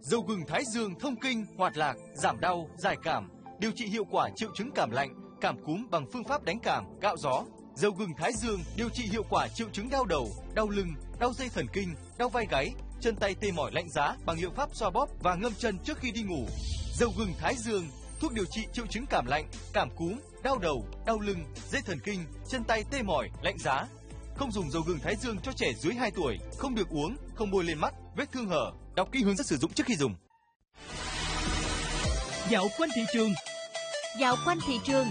Dầu gừng Thái Dương thông kinh, hoạt lạc, giảm đau, giải cảm, điều trị hiệu quả triệu chứng cảm lạnh, cảm cúm bằng phương pháp đánh cảm, cạo gió. Dầu gừng Thái Dương điều trị hiệu quả triệu chứng đau đầu, đau lưng, đau dây thần kinh, đau vai gáy, chân tay tê mỏi lạnh giá bằng liệu pháp xoa bóp và ngâm chân trước khi đi ngủ. Dầu gừng Thái Dương, thuốc điều trị triệu chứng cảm lạnh, cảm cúm, đau đầu, đau lưng, dây thần kinh, chân tay tê mỏi, lạnh giá. Không dùng dầu gừng Thái Dương cho trẻ dưới 2 tuổi, không được uống, không bôi lên mắt, vết thương hở. Đọc kỹ hướng dẫn sử dụng trước khi dùng. Dạo quanh thị trường. Dạo quanh thị trường.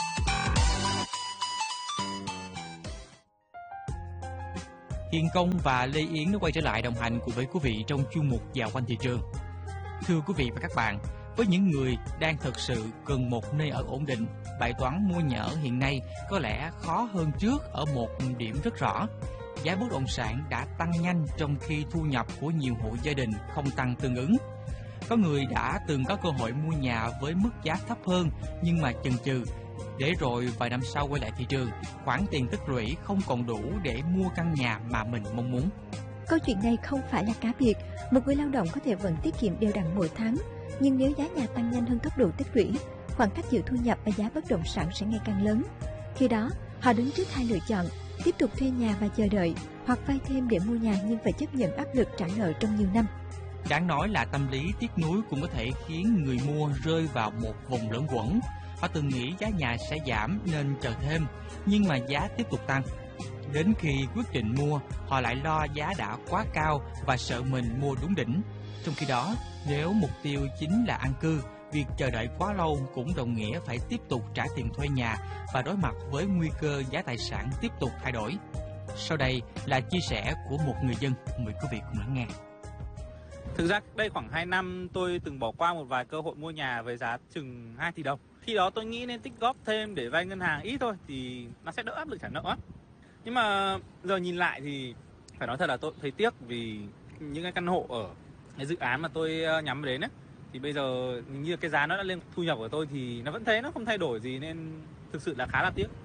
Hiền Công và Lê Yến đã quay trở lại đồng hành cùng với quý vị trong chuyên mục Dạo quanh thị trường. Thưa quý vị và các bạn, với những người đang thực sự cần một nơi ở ổn định, bài toán mua nhà ở hiện nay có lẽ khó hơn trước ở một điểm rất rõ. Giá bất động sản đã tăng nhanh trong khi thu nhập của nhiều hộ gia đình không tăng tương ứng. Có người đã từng có cơ hội mua nhà với mức giá thấp hơn nhưng mà chần chừ, để rồi vài năm sau quay lại thị trường, khoản tiền tích lũy không còn đủ để mua căn nhà mà mình mong muốn. Câu chuyện này không phải là cá biệt, một người lao động có thể vẫn tiết kiệm đều đặn mỗi tháng, nhưng nếu giá nhà tăng nhanh hơn tốc độ tích lũy, khoảng cách giữa thu nhập và giá bất động sản sẽ ngày càng lớn. Khi đó, họ đứng trước hai lựa chọn: tiếp tục thuê nhà và chờ đợi, hoặc vay thêm để mua nhà nhưng phải chấp nhận áp lực trả nợ trong nhiều năm. Đáng nói là tâm lý tiếc nuối cũng có thể khiến người mua rơi vào một vùng luẩn quẩn. Họ từng nghĩ giá nhà sẽ giảm nên chờ thêm, nhưng mà giá tiếp tục tăng. Đến khi quyết định mua, họ lại lo giá đã quá cao và sợ mình mua đúng đỉnh. Trong khi đó, nếu mục tiêu chính là an cư, việc chờ đợi quá lâu cũng đồng nghĩa phải tiếp tục trả tiền thuê nhà và đối mặt với nguy cơ giá tài sản tiếp tục thay đổi. Sau đây là chia sẻ của một người dân, mời quý vị cùng lắng nghe. Thực ra đây khoảng 2 năm tôi từng bỏ qua một vài cơ hội mua nhà với giá chừng 2 tỷ đồng. Khi đó tôi nghĩ nên tích góp thêm để vay ngân hàng ít thôi thì nó sẽ đỡ áp lực trả nợ. Nhưng mà giờ nhìn lại thì phải nói thật là tôi thấy tiếc vì những cái căn hộ ở cái dự án mà tôi nhắm đến ấy, thì bây giờ như cái giá nó đã lên, thu nhập của tôi thì nó vẫn thế, nó không thay đổi gì nên thực sự là khá là tiếc.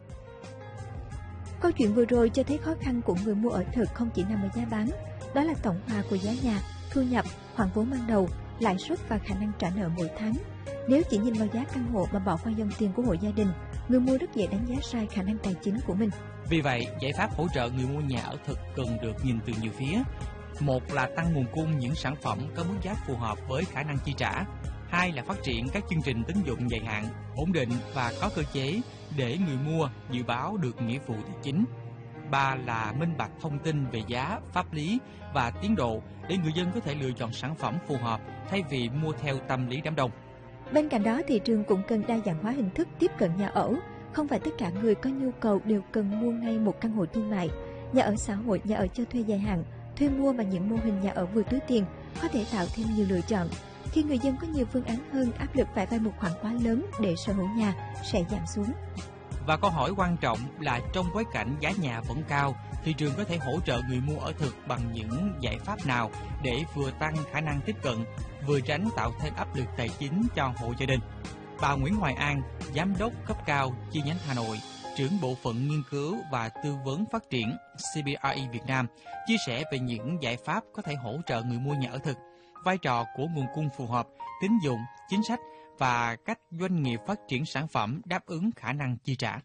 Câu chuyện vừa rồi cho thấy khó khăn của người mua ở thực không chỉ nằm ở giá bán, đó là tổng hòa của giá nhà, thu nhập, khoản vốn ban đầu, lãi suất và khả năng trả nợ mỗi tháng. Nếu chỉ nhìn vào giá căn hộ mà bỏ qua dòng tiền của hộ gia đình, người mua rất dễ đánh giá sai khả năng tài chính của mình. Vì vậy, giải pháp hỗ trợ người mua nhà ở thực cần được nhìn từ nhiều phía. Một là tăng nguồn cung những sản phẩm có mức giá phù hợp với khả năng chi trả. Hai là phát triển các chương trình tín dụng dài hạn, ổn định và có cơ chế để người mua dự báo được nghĩa vụ tài chính. Ba là minh bạch thông tin về giá, pháp lý và tiến độ để người dân có thể lựa chọn sản phẩm phù hợp thay vì mua theo tâm lý đám đông. Bên cạnh đó, thị trường cũng cần đa dạng hóa hình thức tiếp cận nhà ở. Không phải tất cả người có nhu cầu đều cần mua ngay một căn hộ thương mại. Nhà ở xã hội, nhà ở cho thuê dài hạn, thuê mua và những mô hình nhà ở vừa túi tiền có thể tạo thêm nhiều lựa chọn. Khi người dân có nhiều phương án hơn, áp lực phải vay một khoản quá lớn để sở hữu nhà sẽ giảm xuống. Và câu hỏi quan trọng là trong bối cảnh giá nhà vẫn cao, thị trường có thể hỗ trợ người mua ở thực bằng những giải pháp nào để vừa tăng khả năng tiếp cận, vừa tránh tạo thêm áp lực tài chính cho hộ gia đình. Bà Nguyễn Hoài An, Giám đốc cấp cao chi nhánh Hà Nội, trưởng bộ phận nghiên cứu và tư vấn phát triển CBRE Việt Nam, chia sẻ về những giải pháp có thể hỗ trợ người mua nhà ở thực, vai trò của nguồn cung phù hợp, tín dụng, chính sách và cách doanh nghiệp phát triển sản phẩm đáp ứng khả năng chi trả.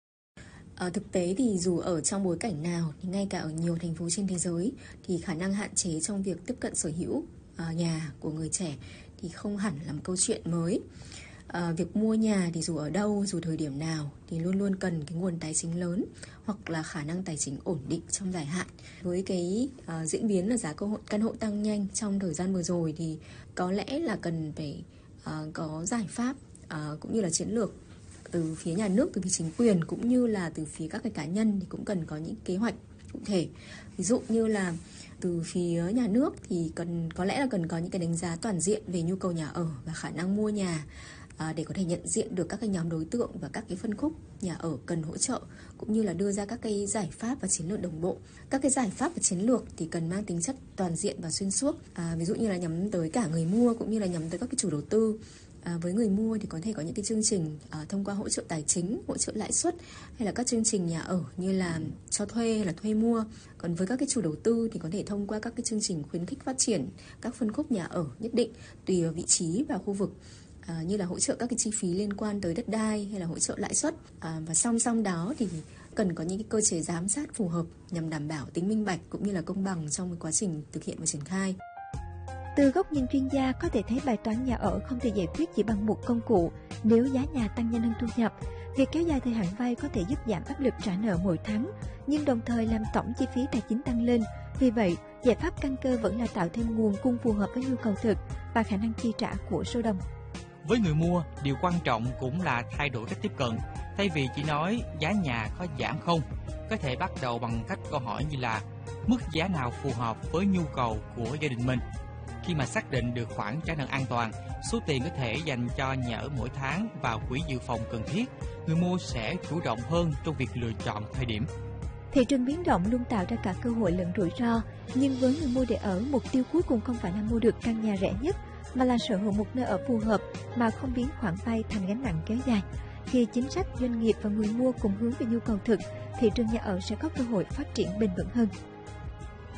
Thực tế thì dù ở trong bối cảnh nào thì ngay cả ở nhiều thành phố trên thế giới thì khả năng hạn chế trong việc tiếp cận sở hữu nhà của người trẻ thì không hẳn là một câu chuyện mới. Việc mua nhà thì dù ở đâu, dù thời điểm nào thì luôn luôn cần cái nguồn tài chính lớn hoặc là khả năng tài chính ổn định trong dài hạn. Với cái diễn biến là giá căn hộ tăng nhanh trong thời gian vừa rồi thì có lẽ là cần phải có giải pháp cũng như là chiến lược từ phía nhà nước, từ phía chính quyền cũng như là từ phía các cái cá nhân thì cũng cần có những kế hoạch cụ thể. Ví dụ như là từ phía nhà nước thì có lẽ là cần có những cái đánh giá toàn diện về nhu cầu nhà ở và khả năng mua nhà để có thể nhận diện được các cái nhóm đối tượng và các cái phân khúc nhà ở cần hỗ trợ, cũng như là đưa ra các cái giải pháp và chiến lược đồng bộ. Các cái giải pháp và chiến lược thì cần mang tính chất toàn diện và xuyên suốt, ví dụ như là nhắm tới cả người mua cũng như là nhắm tới các cái chủ đầu tư, Với người mua thì có thể có những cái chương trình thông qua hỗ trợ tài chính, hỗ trợ lãi suất, hay là các chương trình nhà ở như là cho thuê hay là thuê mua. Còn với các cái chủ đầu tư thì có thể thông qua các cái chương trình khuyến khích phát triển các phân khúc nhà ở nhất định tùy vào vị trí và khu vực, như là hỗ trợ các cái chi phí liên quan tới đất đai hay là hỗ trợ lãi suất. Và song song đó thì cần có những cái cơ chế giám sát phù hợp nhằm đảm bảo tính minh bạch cũng như là công bằng trong cái quá trình thực hiện và triển khai. Từ góc nhìn chuyên gia, có thể thấy bài toán nhà ở không thể giải quyết chỉ bằng một công cụ. Nếu giá nhà tăng nhanh hơn thu nhập, việc kéo dài thời hạn vay có thể giúp giảm áp lực trả nợ mỗi tháng, nhưng đồng thời làm tổng chi phí tài chính tăng lên. Vì vậy, giải pháp căn cơ vẫn là tạo thêm nguồn cung phù hợp với nhu cầu thực và khả năng chi trả của số đông. Với người mua, điều quan trọng cũng là thay đổi cách tiếp cận. Thay vì chỉ nói giá nhà có giảm không, có thể bắt đầu bằng cách câu hỏi như là mức giá nào phù hợp với nhu cầu của gia đình mình. Khi mà xác định được khoản trả nợ an toàn, số tiền có thể dành cho nhà ở mỗi tháng và quỹ dự phòng cần thiết, người mua sẽ chủ động hơn trong việc lựa chọn thời điểm. Thị trường biến động luôn tạo ra cả cơ hội lẫn rủi ro, nhưng với người mua để ở, mục tiêu cuối cùng không phải là mua được căn nhà rẻ nhất, mà là sở hữu một nơi ở phù hợp mà không biến khoản vay thành gánh nặng kéo dài. Khi chính sách, doanh nghiệp và người mua cùng hướng về nhu cầu thực, thị trường nhà ở sẽ có cơ hội phát triển bền vững hơn.